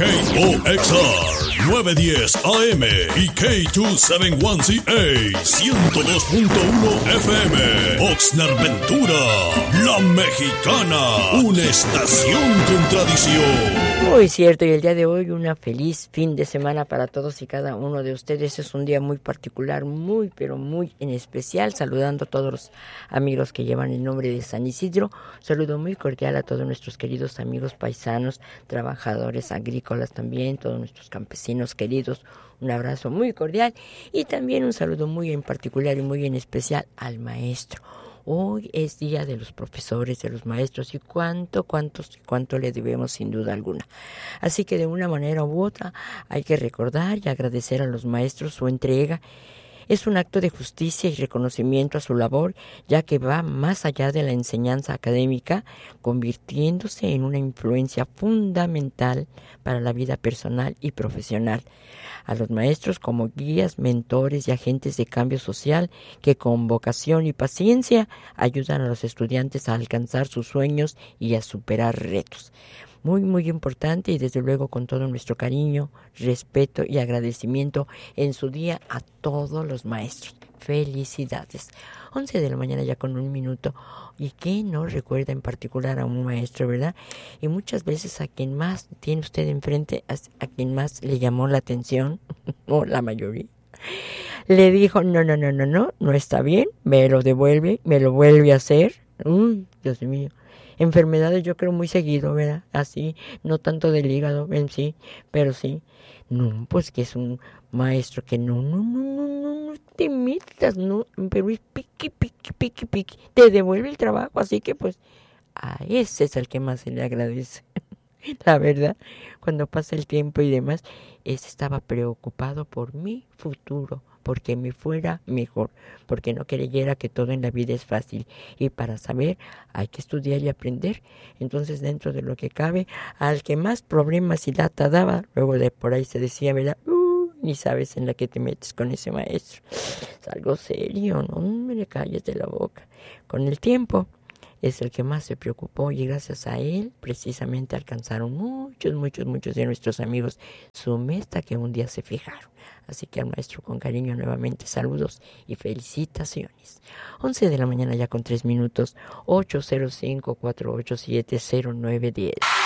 KOXR 910 AM y K271CA 102.1 FM. Oxnard Ventura, La Mexicana, una estación con tradición. Muy cierto, y el día de hoy una feliz fin de semana para todos y cada uno de ustedes. Es un día muy particular, muy pero muy en especial, saludando a todos los amigos que llevan el nombre de San Isidro. Saludo muy cordial a todos nuestros queridos amigos paisanos, trabajadores agrícolas también, todos nuestros campesinos queridos. Un abrazo muy cordial y también un saludo muy en particular y muy en especial al maestro. Hoy es día de los profesores, de los maestros y cuánto le debemos sin duda alguna. Así que de una manera u otra hay que recordar y agradecer a los maestros su entrega. Es un acto de justicia y reconocimiento a su labor, ya que va más allá de la enseñanza académica, convirtiéndose en una influencia fundamental para la vida personal y profesional. A los maestros como guías, mentores y agentes de cambio social que con vocación y paciencia ayudan a los estudiantes a alcanzar sus sueños y a superar retos. Muy, muy importante y desde luego con todo nuestro cariño, respeto y agradecimiento en su día a todos los maestros. Felicidades. 11 de la mañana ya con 1 minuto. ¿Y quién no recuerda en particular a un maestro, verdad? Y muchas veces a quien más tiene usted enfrente, a quien más le llamó la atención, o la mayoría, le dijo, no está bien, me lo devuelve, me lo vuelve a hacer. Uy, Dios mío. Enfermedades yo creo muy seguido, ¿verdad? Así, no tanto del hígado en sí, pero sí. No, pues que es un maestro que no te metas, no, pero es piqui. Te devuelve el trabajo, así que pues a ese es el que más se le agradece. La verdad, cuando pasa el tiempo y demás, ese estaba preocupado por mi futuro, porque me fuera mejor, porque no creyera que todo en la vida es fácil. Y para saber hay que estudiar y aprender. Entonces, dentro de lo que cabe, al que más problemas y lata daba, luego de por ahí se decía, ¿verdad? Ni sabes en la que te metes con ese maestro. Es algo serio, no me le calles de la boca. Con el tiempo es el que más se preocupó y gracias a él precisamente alcanzaron muchos de nuestros amigos su meta que un día se fijaron. Así que al maestro con cariño nuevamente saludos y felicitaciones. 11 de la mañana ya con 3 minutos, 805-487-0910.